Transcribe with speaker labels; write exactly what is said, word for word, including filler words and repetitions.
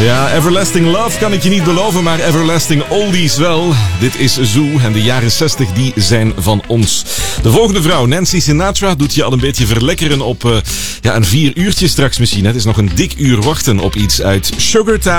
Speaker 1: Ja, Everlasting Love kan ik je niet beloven, maar Everlasting Oldies wel. Dit is Zoo en de jaren zestig die zijn van ons. De volgende vrouw, Nancy Sinatra, doet je al een beetje verlekkeren op uh, ja, een vier uurtje straks misschien. Het is nog een dik uur wachten op iets uit Sugartown.